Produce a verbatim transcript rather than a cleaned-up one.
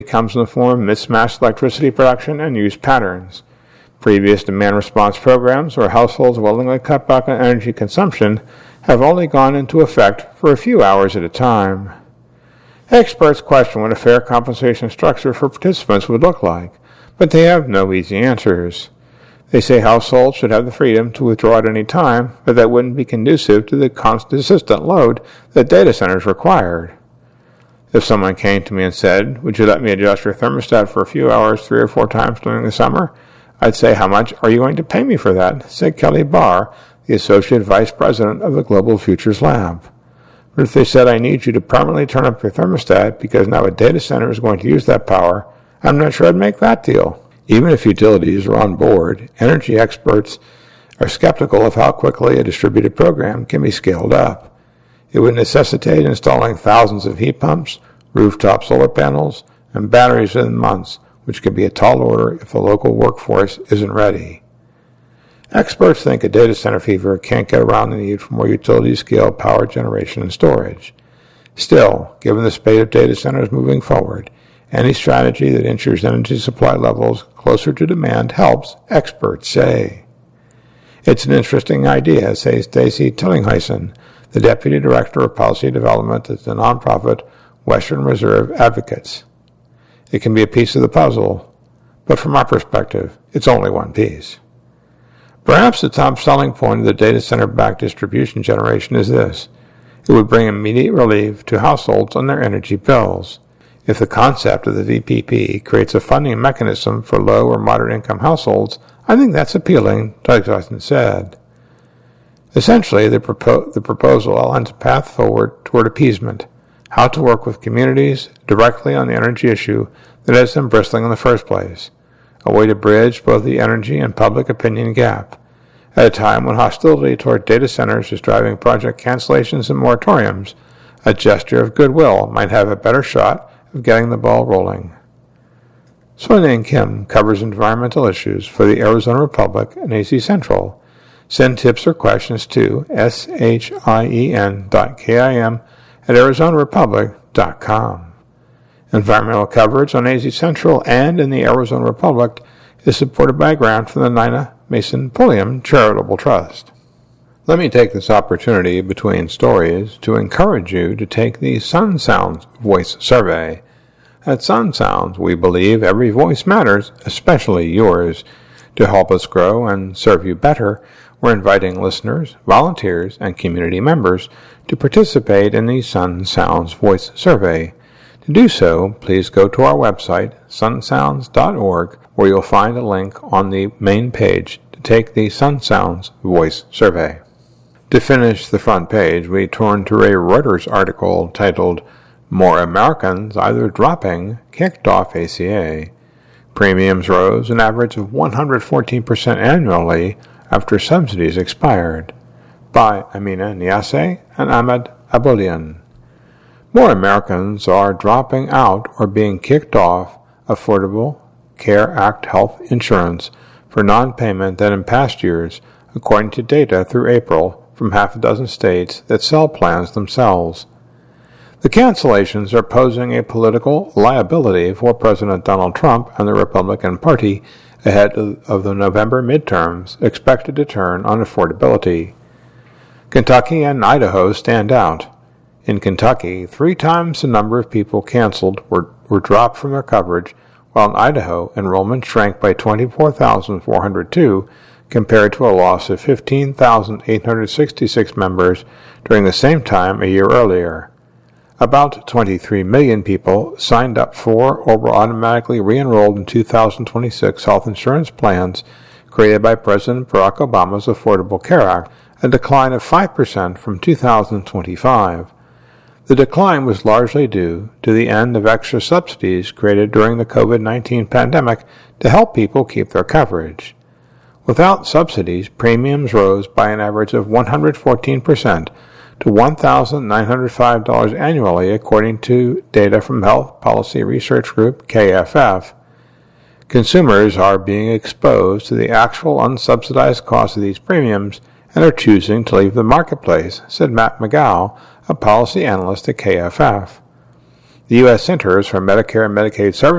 comes in the form of mismatched electricity production and use patterns. Previous demand response programs, where households willingly cut back on energy consumption, have only gone into effect for a few hours at a time. Experts question what a fair compensation structure for participants would look like, but they have no easy answers. They say households should have the freedom to withdraw at any time, but that wouldn't be conducive to the consistent load that data centers required. If someone came to me and said, "Would you let me adjust your thermostat for a few hours three or four times during the summer?" I'd say, "How much are you going to pay me for that?" said Kelly Barr, the Associate Vice President of the Global Futures Lab. But if they said, "I need you to permanently turn up your thermostat because now a data center is going to use that power," I'm not sure I'd make that deal. Even if utilities are on board, energy experts are skeptical of how quickly a distributed program can be scaled up. It would necessitate installing thousands of heat pumps, rooftop solar panels, and batteries within months, which could be a tall order if the local workforce isn't ready. Experts think a data center fever can't get around the need for more utility-scale power generation and storage. Still, given the spate of data centers moving forward, any strategy that ensures energy supply levels closer to demand helps, experts say. It's an interesting idea, says Stacy Tillingheisen, the Deputy Director of Policy Development at the nonprofit Western Reserve Advocates. It can be a piece of the puzzle, but from our perspective, it's only one piece. Perhaps the top selling point of the data center-backed distribution generation is this. It would bring immediate relief to households on their energy bills. If the concept of the V P P creates a funding mechanism for low or moderate income households, I think that's appealing, Tillingheisen said. Essentially, the, propo- the proposal outlines a path forward toward appeasement, how to work with communities directly on the energy issue that has them bristling in the first place, a way to bridge both the energy and public opinion gap. At a time when hostility toward data centers is driving project cancellations and moratoriums, a gesture of goodwill might have a better shot of getting the ball rolling. Soy-Ning Kim covers environmental issues for the Arizona Republic and A Z Central. Send tips or questions to S-H-I-E-N dot K-I-M at Arizona Republic dot com. Environmental coverage on A Z Central and in the Arizona Republic is supported by a grant from the Nina Mason Pulliam Charitable Trust. Let me take this opportunity between stories to encourage you to take the Sun Sounds Voice Survey. At Sun Sounds, we believe every voice matters, especially yours. To help us grow and serve you better, we're inviting listeners, volunteers, and community members to participate in the Sun Sounds Voice Survey. To do so, please go to our website, sun sounds dot org, where you'll find a link on the main page to take the Sun Sounds Voice Survey. To finish the front page, we turn to a Reuters article titled, "More Americans Either Dropping Kicked Off A C A." Premiums rose an average of one hundred fourteen percent annually after subsidies expired, by Amina Niasse and Ahmed Aboulian. More Americans are dropping out or being kicked off Affordable Care Act health insurance for non-payment than in past years, according to data through April from half a dozen states that sell plans themselves. The cancellations are posing a political liability for President Donald Trump and the Republican Party ahead of the November midterms expected to turn on affordability. Kentucky and Idaho stand out. In Kentucky, three times the number of people canceled were, were dropped from their coverage, while in Idaho, enrollment shrank by twenty-four thousand four hundred two compared to a loss of fifteen thousand eight hundred sixty-six members during the same time a year earlier. About twenty-three million people signed up for or were automatically re-enrolled in two thousand twenty-six health insurance plans created by President Barack Obama's Affordable Care Act, a decline of five percent from two thousand twenty-five. The decline was largely due to the end of extra subsidies created during the COVID nineteen pandemic to help people keep their coverage. Without subsidies, premiums rose by an average of one hundred fourteen percent to one thousand nine hundred five dollars annually, according to data from Health Policy Research Group, K F F. Consumers are being exposed to the actual unsubsidized cost of these premiums and are choosing to leave the marketplace, said Matt McGow, a policy analyst at K F F. The U S Centers for Medicare and Medicaid Services